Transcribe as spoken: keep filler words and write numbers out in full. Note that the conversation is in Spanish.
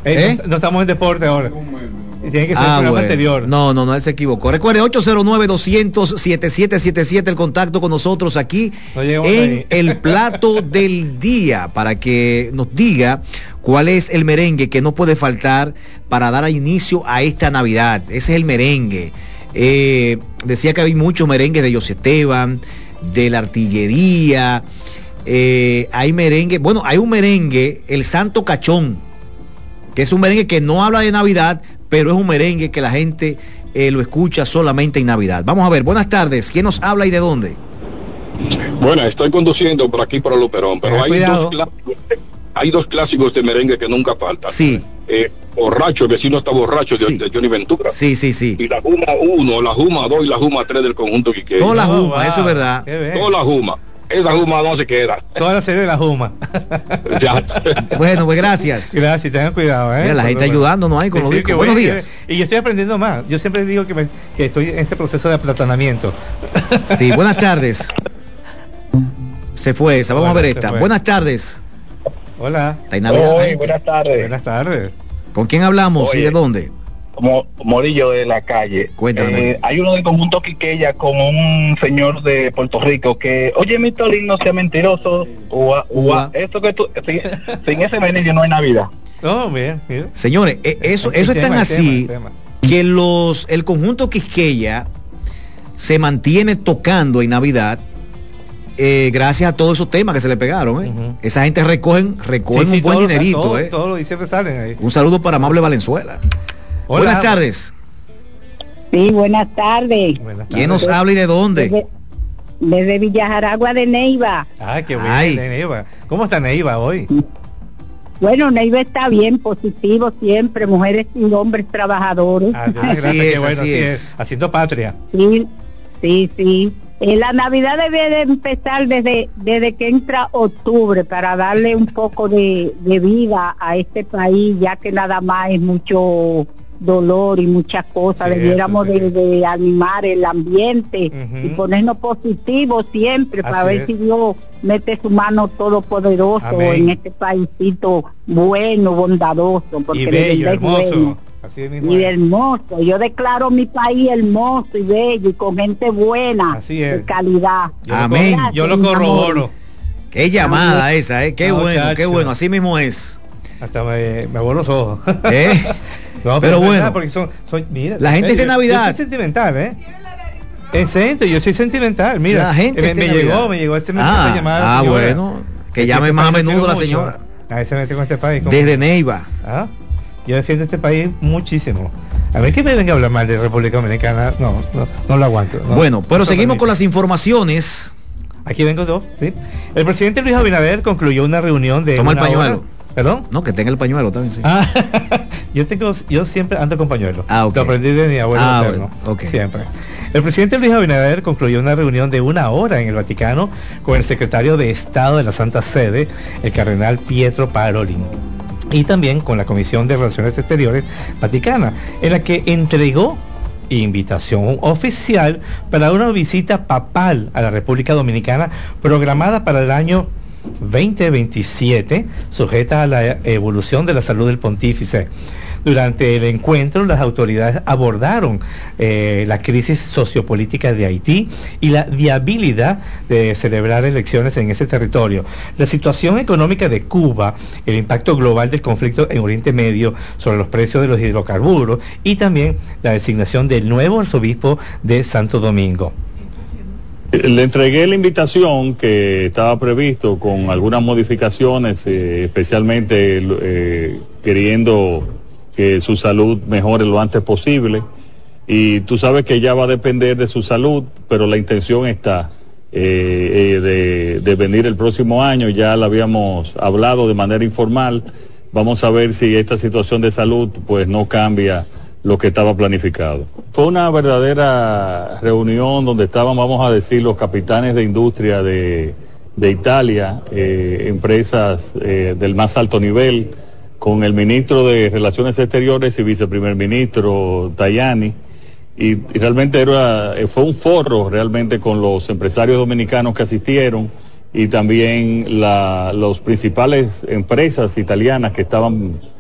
¿Eh? No, no estamos en deporte ahora. Tiene que ser ah, el programa bueno. anterior. No, no, no, él se equivocó. Recuerde, ocho cero nueve, doscientos, setenta y siete setenta y siete, el contacto con nosotros aquí no en ahí. El plato del día, para que nos diga cuál es el merengue que no puede faltar para dar inicio a esta Navidad. Ese es el merengue. Eh, decía que hay muchos merengues de José Esteban, de la Artillería. Eh, hay merengue, bueno, hay un merengue, el Santo Cachón, que es un merengue que no habla de Navidad, pero es un merengue que la gente eh, lo escucha solamente en Navidad. Vamos a ver, buenas tardes, ¿quién nos habla y de dónde? Bueno, estoy conduciendo por aquí para Luperón, pero hay dos, clásicos, hay dos clásicos de merengue que nunca faltan. Sí. Eh, borracho, el vecino está borracho, de, sí. de Johnny Ventura. Sí, sí, sí. Y la Juma uno, la Juma dos y la Juma tres del conjunto Quiqueya. Toda la Juma, oh, wow. Eso es verdad. Toda la Juma. Esa Juma no se queda. Toda la serie de la Juma. Bueno, pues gracias. Gracias, tengan cuidado, ¿eh? Mira, la gente bueno. ayudando, ¿no hay? Con sí, los sí, discos. Buenos bueno, días. Y yo estoy aprendiendo más. Yo siempre digo que, me, que estoy en ese proceso de aplatanamiento. Sí, buenas tardes. Se fue esa, vamos bueno, a ver esta. Buenas tardes. Hola. ¿Está Hoy, buenas tardes. Buenas tardes. ¿Con quién hablamos Oye. y de dónde? Como Morillo de la calle. Cuéntame. Eh, hay uno del conjunto Quiqueya con un señor de Puerto Rico que, oye, mi Tolín, no sea mentiroso. Ua, ua, esto que tú, sin, sin ese merengue no hay Navidad. Oh, bien, bien. Señores, eh, eso, eso es tan así tema, tema. que los el conjunto Quisqueya se mantiene tocando en Navidad. Eh, gracias a todos esos temas que se le pegaron, ¿eh? Uh-huh. Esa gente recogen, recogen sí, sí, un buen todo, dinerito, todo, ¿eh? Todos los diciembre salen ahí. Un saludo para Amable Valenzuela. Hola, buenas tardes. Sí, buenas tardes. Buenas tardes. ¿Quién nos habla y de dónde? Desde, desde Villajaragua de Neiva. Ah, qué bueno, de Neiva. ¿Cómo está Neiva hoy? Bueno, Neiva está bien, positivo siempre, mujeres y hombres trabajadores. Ah, gracias, así qué es, bueno, así así es. es. Haciendo patria. Sí, sí, sí. Eh, la Navidad debe de empezar desde desde que entra octubre para darle un poco de, de vida a este país, ya que nada más es mucho dolor y muchas cosas. Sí, debiéramos sí. de, de animar el ambiente uh-huh. y ponernos positivos siempre Así para ver es. si Dios mete su mano todopoderoso Amén. en este paísito bueno, bondadoso, porque y bello, hermoso. Bueno. Así es mismo y es. hermoso, yo declaro mi país hermoso y bello y con gente buena, Así es. de calidad. Yo Amén. Lo, yo lo corroboro. Qué llamada Amén. esa, ¿eh? Qué no, bueno, chacho. qué bueno, así mismo es. Hasta me, me vuelvo los ojos. ¿Eh? No, pero, pero bueno, verdad, porque son, son, mira, la gente es de Navidad. Yo soy sentimental, ¿eh? En serio, yo soy sentimental. Mira, la gente me, me llegó, me llegó este mensaje ah, de llamada. Ah, bueno, que este llame este más a menudo mucho. la señora. A veces me mete con este país. Desde Neiva. ¿Ah? Yo defiendo este país muchísimo. A ver que me venga a hablar mal de República Dominicana, no, no, no lo aguanto. No, bueno, pero no seguimos con las informaciones. Aquí vengo yo, ¿sí? El presidente Luis Abinader concluyó una reunión de Toma una el pañuelo. hora. ¿Perdón? No, que tenga el pañuelo también, sí. Ah, yo tengo, yo siempre ando con pañuelo. Ah, okay. Lo aprendí de mi abuelo ah, materno. Bueno, okay. Siempre. El presidente Luis Abinader concluyó una reunión de una hora en el Vaticano con el secretario de Estado de la Santa Sede, el cardenal Pietro Parolin, y también con la Comisión de Relaciones Exteriores Vaticana, en la que entregó invitación oficial para una visita papal a la República Dominicana programada para el año veinte veintisiete, sujeta a la evolución de la salud del pontífice. Durante el encuentro, las autoridades abordaron eh, la crisis sociopolítica de Haití y la viabilidad de celebrar elecciones en ese territorio, la situación económica de Cuba, el impacto global del conflicto en Oriente Medio sobre los precios de los hidrocarburos y también la designación del nuevo arzobispo de Santo Domingo. Le entregué la invitación que estaba previsto con algunas modificaciones, eh, especialmente eh, queriendo que su salud mejore lo antes posible, y tú sabes que ya va a depender de su salud, pero la intención está eh, eh, de, de venir el próximo año. Ya la habíamos hablado de manera informal. Vamos a ver si esta situación de salud pues no cambia lo que estaba planificado. Fue una verdadera reunión donde estaban, vamos a decir, los capitanes de industria de, de Italia, eh, empresas eh, del más alto nivel, con el ministro de Relaciones Exteriores y viceprimer ministro Tajani, y, y realmente era, fue un foro realmente con los empresarios dominicanos que asistieron y también la, los principales empresas italianas que estaban